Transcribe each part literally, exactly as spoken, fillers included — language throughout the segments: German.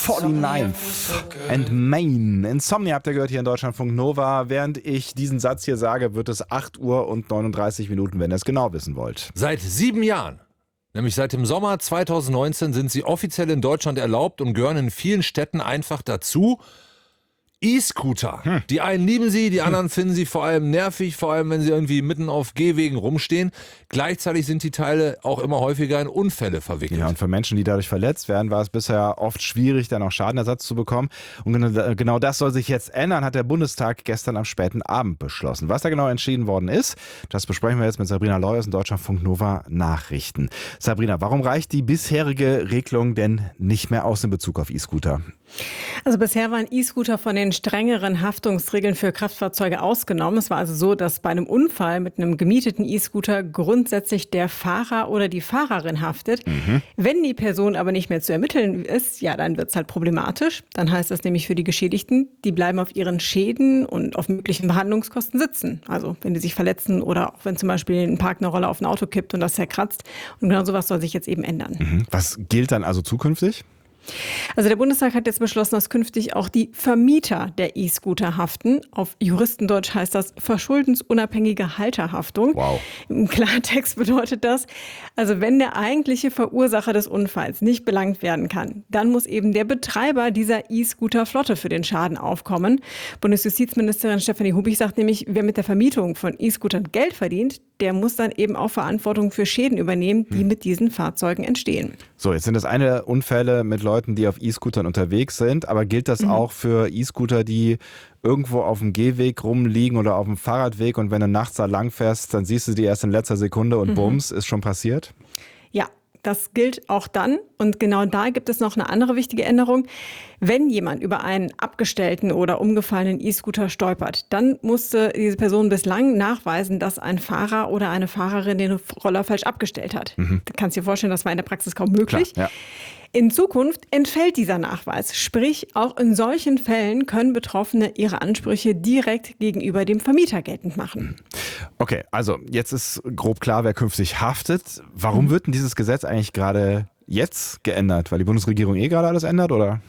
forty-ninth and Main. Insomnia habt ihr gehört hier in Deutschlandfunk Nova. Während ich diesen Satz hier sage, wird es acht Uhr und neununddreißig Minuten, wenn ihr es genau wissen wollt. Seit sieben Jahren, nämlich seit dem Sommer zweitausendneunzehn, sind sie offiziell in Deutschland erlaubt und gehören in vielen Städten einfach dazu. E-Scooter. Hm. Die einen lieben sie, die anderen hm. finden sie vor allem nervig, vor allem wenn sie irgendwie mitten auf Gehwegen rumstehen. Gleichzeitig sind die Teile auch immer häufiger in Unfälle verwickelt. Ja, und für Menschen, die dadurch verletzt werden, war es bisher oft schwierig, dann auch Schadenersatz zu bekommen. Und genau das soll sich jetzt ändern, hat der Bundestag gestern am späten Abend beschlossen. Was da genau entschieden worden ist, das besprechen wir jetzt mit Sabrina Leuers in Deutschlandfunk Nova Nachrichten. Sabrina, warum reicht die bisherige Regelung denn nicht mehr aus in Bezug auf E-Scooter? Also bisher waren E-Scooter von den strengeren Haftungsregeln für Kraftfahrzeuge ausgenommen. Es war also so, dass bei einem Unfall mit einem gemieteten E-Scooter grundsätzlich der Fahrer oder die Fahrerin haftet. Mhm. Wenn die Person aber nicht mehr zu ermitteln ist, ja, dann wird es halt problematisch. Dann heißt das nämlich für die Geschädigten, die bleiben auf ihren Schäden und auf möglichen Behandlungskosten sitzen. Also wenn die sich verletzen oder auch wenn zum Beispiel ein Park eine Rolle auf ein Auto kippt und das zerkratzt. Und genau sowas soll sich jetzt eben ändern. Mhm. Was gilt dann also zukünftig? Also der Bundestag hat jetzt beschlossen, dass künftig auch die Vermieter der E-Scooter haften. Auf Juristendeutsch heißt das verschuldensunabhängige Halterhaftung. Wow. Im Klartext bedeutet das, also wenn der eigentliche Verursacher des Unfalls nicht belangt werden kann, dann muss eben der Betreiber dieser E-Scooter-Flotte für den Schaden aufkommen. Bundesjustizministerin Stefanie Hubich sagt nämlich, wer mit der Vermietung von E-Scootern Geld verdient, der muss dann eben auch Verantwortung für Schäden übernehmen, die hm. mit diesen Fahrzeugen entstehen. So, jetzt sind das eine Unfälle mit Leuten, die auf E-Scootern unterwegs sind, aber gilt das mhm. auch für E-Scooter, die irgendwo auf dem Gehweg rumliegen oder auf dem Fahrradweg und wenn du nachts da lang fährst, dann siehst du die erst in letzter Sekunde und mhm. bums, ist schon passiert? Ja. Das gilt auch dann. Und genau da gibt es noch eine andere wichtige Änderung. Wenn jemand über einen abgestellten oder umgefallenen E-Scooter stolpert, dann musste diese Person bislang nachweisen, dass ein Fahrer oder eine Fahrerin den Roller falsch abgestellt hat. Mhm. Du kannst dir vorstellen, das war in der Praxis kaum möglich. Klar, ja. In Zukunft entfällt dieser Nachweis. Sprich, auch in solchen Fällen können Betroffene ihre Ansprüche direkt gegenüber dem Vermieter geltend machen. Okay, also jetzt ist grob klar, wer künftig haftet. Warum mhm. wird denn dieses Gesetz eigentlich gerade jetzt geändert? Weil die Bundesregierung eh gerade alles ändert, oder?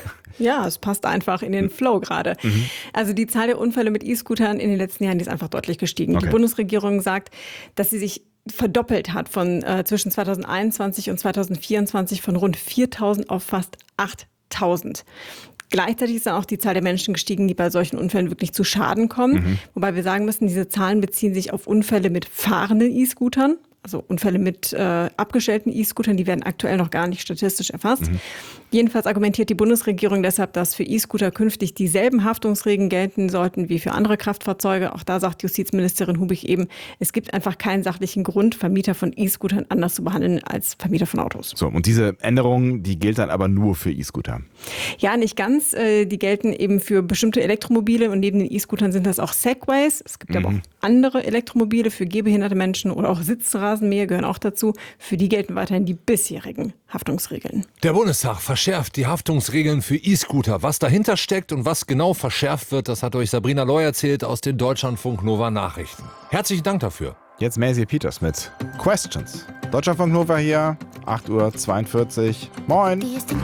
Ja, es passt einfach in den Flow gerade. Mhm. Also die Zahl der Unfälle mit E-Scootern in den letzten Jahren die ist einfach deutlich gestiegen. Okay. Die Bundesregierung sagt, dass sie sich verdoppelt hat von äh, zwischen zweitausendeinundzwanzig und zweitausendvierundzwanzig von rund viertausend auf fast achttausend. Gleichzeitig ist dann auch die Zahl der Menschen gestiegen, die bei solchen Unfällen wirklich zu Schaden kommen. Mhm. Wobei wir sagen müssen, diese Zahlen beziehen sich auf Unfälle mit fahrenden E-Scootern. Also Unfälle mit äh, abgestellten E-Scootern, die werden aktuell noch gar nicht statistisch erfasst. Mhm. Jedenfalls argumentiert die Bundesregierung deshalb, dass für E-Scooter künftig dieselben Haftungsregeln gelten sollten wie für andere Kraftfahrzeuge. Auch da sagt Justizministerin Hubich eben, es gibt einfach keinen sachlichen Grund, Vermieter von E-Scootern anders zu behandeln als Vermieter von Autos. So, und diese Änderung, die gilt dann aber nur für E-Scooter? Ja, nicht ganz. Die gelten eben für bestimmte Elektromobile und neben den E-Scootern sind das auch Segways. Es gibt mhm. aber auch andere Elektromobile für gehbehinderte Menschen oder auch Sitzrasenmäher gehören auch dazu. Für die gelten weiterhin die bisherigen Haftungsregeln. Der Bundestag verschärft die Haftungsregeln für E-Scooter. Was dahinter steckt und was genau verschärft wird, das hat euch Sabrina Leu erzählt aus den Deutschlandfunk Nova Nachrichten. Herzlichen Dank dafür. Jetzt Maisie Peters mit Questions. Deutschlandfunk Nova hier, acht Uhr zweiundvierzig. Moin!